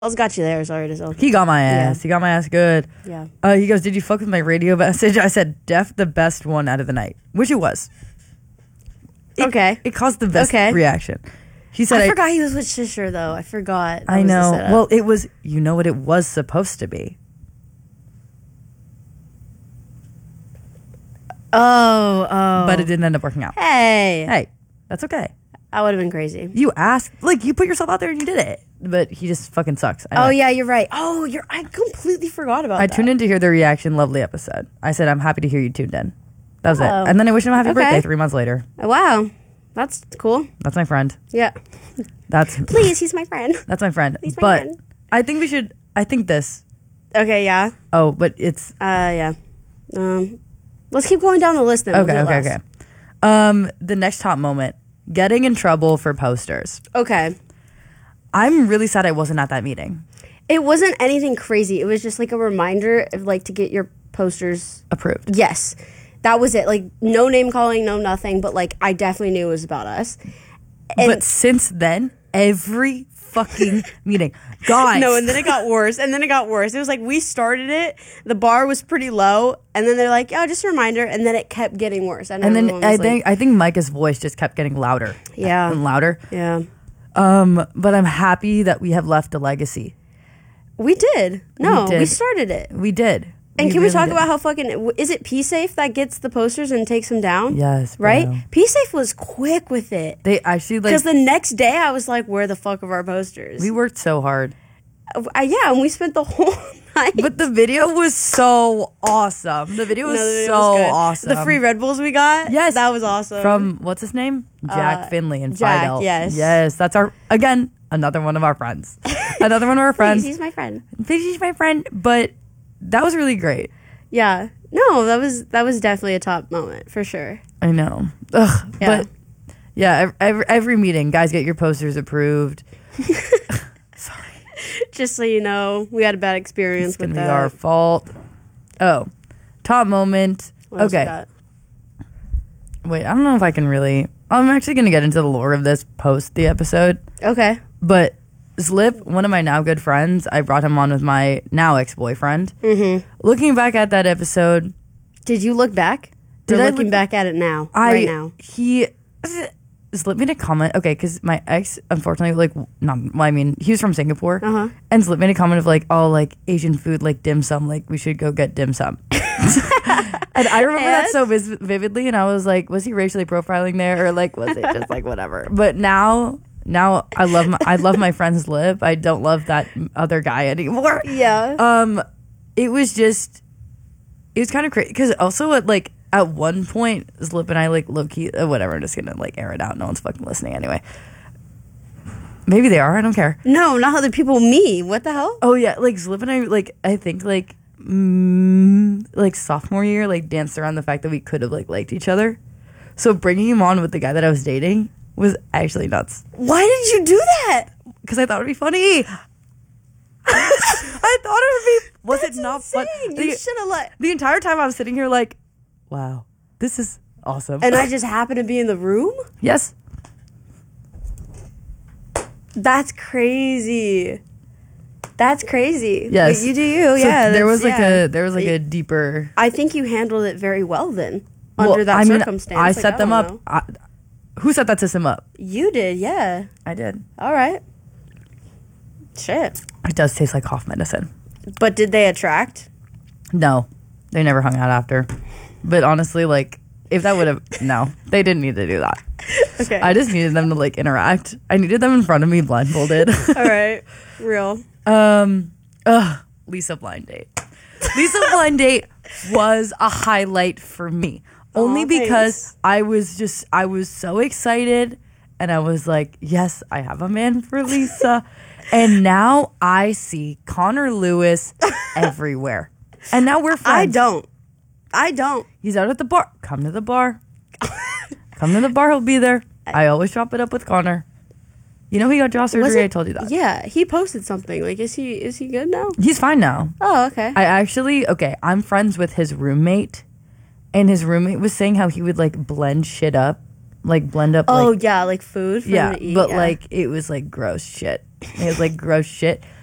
Charles got you there. Sorry to tell. He got my ass. Yeah. He got my ass good. Yeah. He goes, did you fuck with my radio message? I said, def the best one out of the night, which it was. Okay. It caused the best reaction. He said, I forgot he was with Shisher, though. I forgot. I know. Well, it was, you know what it was supposed to be. Oh. But it didn't end up working out. Hey, that's okay. I would have been crazy. You asked, like, you put yourself out there and you did it. But he just fucking sucks. Oh, yeah, you're right. Oh, I completely forgot about that. I tuned in to hear the reaction. Lovely episode. I said, I'm happy to hear you tuned in. That was it. And then I wished him a happy birthday 3 months later. Wow. That's cool. That's my friend. Yeah. Please, he's my friend. That's my friend. He's my friend. I think we should, this. Okay, yeah. Oh, but it's. Yeah. Let's keep going down the list then. Okay. The next top moment, getting in trouble for posters. Okay. I'm really sad I wasn't at that meeting. It wasn't anything crazy. It was just like a reminder of like to get your posters approved. Yes. That was it. Like no name calling, no nothing, but like I definitely knew it was about us. And but since then, every fucking meeting. Guys. No, and then it got worse. It was like we started it, the bar was pretty low, and then they're like, oh, just a reminder, and then it kept getting worse. And then I think Micah's voice just kept getting louder. Yeah. And louder. Yeah. But I'm happy that we have left a legacy. We did. No, we started it. We did. And can we talk about how fucking... Is it P-Safe that gets the posters and takes them down? Yes. Right? Bro. P-Safe was quick with it. They actually like... Because the next day I was like, where the fuck are our posters? We worked so hard. Yeah, and we spent the whole night. But the video was so awesome. The video was awesome. The free Red Bulls we got? Yes. That was awesome. From, what's his name? Jack Finley and Fidel. Yes. Yes, that's another one of our friends. Another one of our friends. He's my friend. He's my friend. But that was really great. Yeah. No, that was definitely a top moment, for sure. I know. Ugh. Yeah. But, yeah, every meeting, guys, get your posters approved. Sorry. Just so you know, we had a bad experience with that. It's going to be our fault. Oh. Top moment. What else we got? Wait, I don't know if I can really... I'm actually going to get into the lore of this post the episode. Okay. But Zlip, one of my now good friends, I brought him on with my now ex-boyfriend. Mm-hmm. Looking back at that episode... Did you look back? Looking back at it now? Right now. Zlip made a comment, okay, because my ex, unfortunately, he was from Singapore, and Zlip made a comment of Asian food, dim sum, we should go get dim sum. And I remember that so vividly, and I was like, was he racially profiling there, or was it just whatever? But now I love my friend Zlip. I don't love that other guy anymore. Yeah. It was kind of crazy, because also at one point, Zlip and I, low-key... whatever, I'm just gonna, air it out. No one's fucking listening anyway. Maybe they are. I don't care. No, not other people. Me. What the hell? Oh, yeah. Zlip and I, I think, sophomore year, danced around the fact that we could have, liked each other. So bringing him on with the guy that I was dating was actually nuts. Why did you do that? Because I thought it would be funny. I thought it would be... Was it not fun? You should have The entire time I was sitting here wow, this is awesome. And I just happened to be in the room? Yes. That's crazy. Yes. But you do you, so yeah. There was a deeper... I think you handled it very well then, under that circumstance. I set them up. Who set that system up? You did, yeah. I did. All right. Shit. It does taste like cough medicine. But did they attract? No. They never hung out after. But honestly, if that would have... No. They didn't need to do that. Okay. I just needed them to, interact. I needed them in front of me blindfolded. All right. Real. Lisa blind date. Lisa blind date was a highlight for me. Only because I was so excited. And I was like, yes, I have a man for Lisa. And now I see Connor Lewis everywhere. And now we're friends. I don't. He's out at the bar. Come to the bar. Come to the bar. He'll be there. I always chop it up with Connor. You know he got jaw surgery. I told you that. Yeah, he posted something. Is he good now? He's fine now. Oh, okay. I'm friends with his roommate, and his roommate was saying how he would blend shit up, blend up. Oh yeah, food. For yeah, him to eat, but it was gross shit. It was gross shit.